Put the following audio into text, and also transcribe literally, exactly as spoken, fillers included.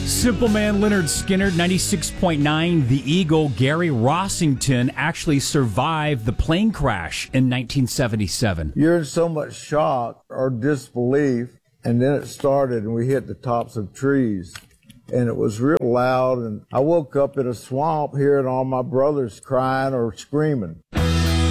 Simple Man Leonard Skinner, ninety-six point nine. The Eagle, Gary Rossington, actually survived the plane crash in nineteen seventy-seven. You're in so much shock or disbelief, and then it started, and we hit the tops of trees. And it was real loud, and I woke up in a swamp hearing all my brothers crying or screaming.